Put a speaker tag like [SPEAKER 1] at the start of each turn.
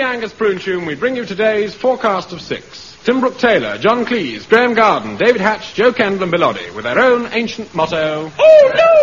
[SPEAKER 1] Angus Prune Tune, we bring you today's forecast of 6. Tim Brooke Taylor, John Cleese, Graham Garden, David Hatch, Joe Kendall and Bill Oddie, with their own ancient motto...
[SPEAKER 2] Oh, no!